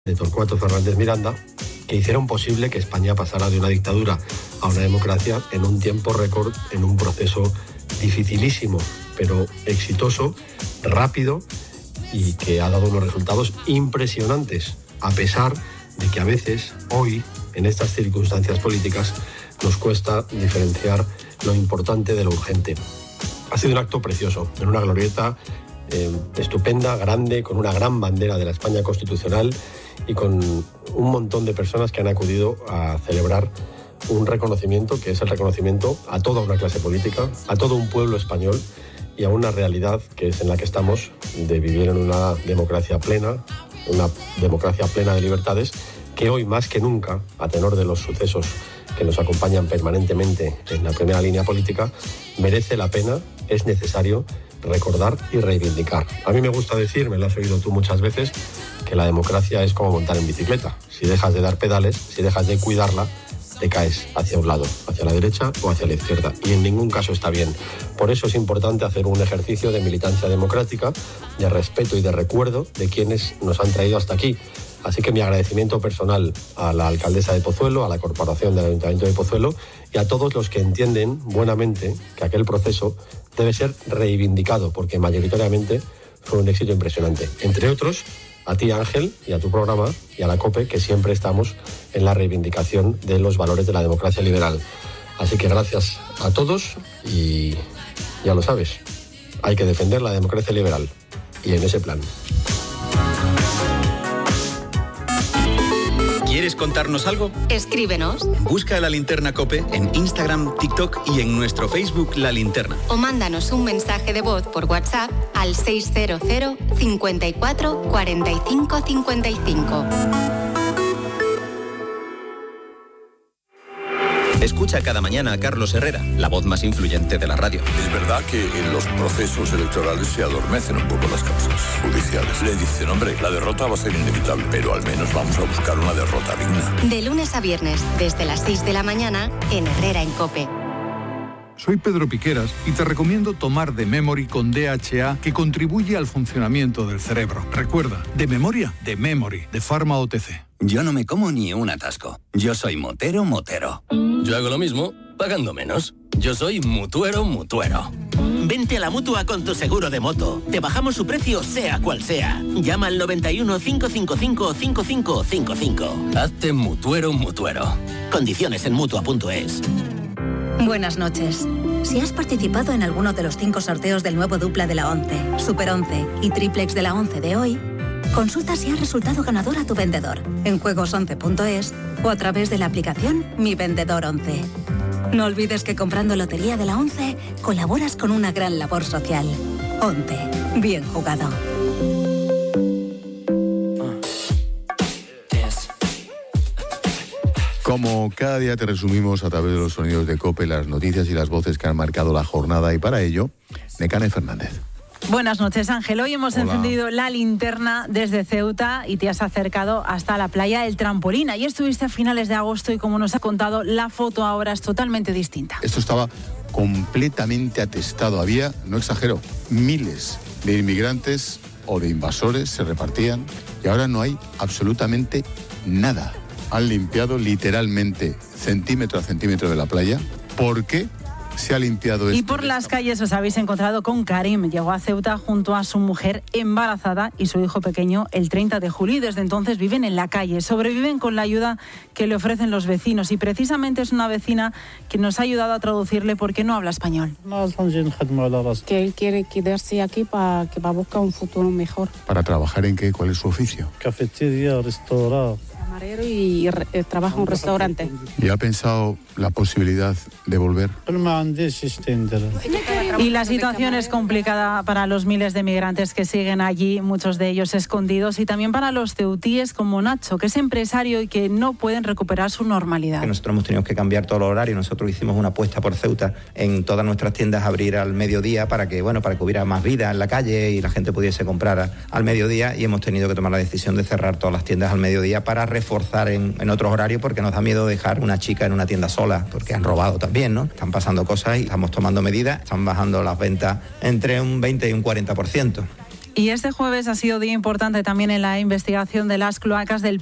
de Torcuato Fernández Miranda, que hicieron posible que España pasara de una dictadura a una democracia en un tiempo récord, en un proceso dificilísimo, pero exitoso, rápido y que ha dado unos resultados impresionantes, a pesar de que a veces, hoy, en estas circunstancias políticas, nos cuesta diferenciar lo importante de lo urgente. Ha sido un acto precioso, en una glorieta estupenda, grande, con una gran bandera de la España constitucional y con un montón de personas que han acudido a celebrar un reconocimiento que es el reconocimiento a toda una clase política, a todo un pueblo español y a una realidad que es en la que estamos, de vivir en una democracia plena de libertades, que hoy más que nunca, a tenor de los sucesos que nos acompañan permanentemente en la primera línea política, merece la pena, es necesario recordar y reivindicar. A mí me gusta decir, me lo has oído tú muchas veces, que la democracia es como montar en bicicleta. Si dejas de dar pedales, si dejas de cuidarla, te caes hacia un lado, hacia la derecha o hacia la izquierda. Y en ningún caso está bien. Por eso es importante hacer un ejercicio de militancia democrática, de respeto y de recuerdo de quienes nos han traído hasta aquí. Así que mi agradecimiento personal a la alcaldesa de Pozuelo, a la corporación del Ayuntamiento de Pozuelo y a todos los que entienden buenamente que aquel proceso debe ser reivindicado, porque mayoritariamente fue un éxito impresionante. Entre otros, a ti, Ángel, y a tu programa, y a la COPE, que siempre estamos en la reivindicación de los valores de la democracia liberal. Así que gracias a todos y ya lo sabes, hay que defender la democracia liberal. Y en ese plan. ¿Quieres contarnos algo? Escríbenos. Busca La Linterna COPE en Instagram, TikTok y en nuestro Facebook La Linterna. O mándanos un mensaje de voz por WhatsApp al 600 54 45 55. Escucha cada mañana a Carlos Herrera, la voz más influyente de la radio. Es verdad que en los procesos electorales se adormecen un poco las causas judiciales. Le dicen, hombre, la derrota va a ser inevitable, pero al menos vamos a buscar una derrota digna. De lunes a viernes, desde las 6 de la mañana, en Herrera en COPE. Soy Pedro Piqueras y te recomiendo tomar The Memory con DHA, que contribuye al funcionamiento del cerebro. Recuerda, de memoria, The Memory, de Pharma OTC. Yo no me como ni un atasco. Yo soy motero. Yo hago lo mismo, pagando menos. Yo soy mutuero. Vente a la Mutua con tu seguro de moto. Te bajamos su precio sea cual sea. Llama al 91 555 5555. Hazte mutuero. Condiciones en Mutua.es. Buenas noches. Si has participado en alguno de los 5 sorteos del nuevo dupla de la 11, Super 11 y Triplex de la 11 de hoy, consulta si has resultado ganador a tu vendedor en juegos11.es o a través de la aplicación Mi Vendedor 11. No olvides que comprando Lotería de la 11 colaboras con una gran labor social. 11. Bien jugado. Como cada día te resumimos a través de los sonidos de COPE las noticias y las voces que han marcado la jornada, y para ello, Nekane Fernández. Buenas noches, Ángel. Hoy hemos Hola. encendido la linterna desde Ceuta y te has acercado hasta la playa El Trampolín. Ahí estuviste a finales de agosto y, como nos ha contado, la foto ahora es totalmente distinta. Esto estaba completamente atestado. Había, no exagero, miles de inmigrantes o de invasores se repartían y ahora no hay absolutamente nada. Han limpiado literalmente centímetro a centímetro de la playa. ¿Por qué se ha limpiado esto? Y por las calles os habéis encontrado con Karim. Llegó a Ceuta junto a su mujer embarazada y su hijo pequeño el 30 de julio y desde entonces viven en la calle. Sobreviven con la ayuda que le ofrecen los vecinos y precisamente es una vecina que nos ha ayudado a traducirle porque no habla español. Que él quiere quedarse aquí para buscar un futuro mejor. ¿Para trabajar en qué? ¿Cuál es su oficio? Cafetería, restaurante. Camarero y trabaja en un restaurante. ¿Y ha pensado la posibilidad de volver? Y la situación es complicada para los miles de migrantes que siguen allí, muchos de ellos escondidos, y también para los ceutíes como Nacho, que es empresario y que no pueden recuperar su normalidad. Nosotros hemos tenido que cambiar todo el horario. Nosotros hicimos una apuesta por Ceuta, en todas nuestras tiendas abrir al mediodía para que hubiera más vida en la calle y la gente pudiese comprar al mediodía, y hemos tenido que tomar la decisión de cerrar todas las tiendas al mediodía para reforzar en otros horarios, porque nos da miedo dejar una chica en una tienda sola, porque han robado también, ¿no? Están pasando cosas y estamos tomando medidas, están bajando las ventas entre un 20 y un 40%. Y este jueves ha sido día importante también en la investigación de las cloacas del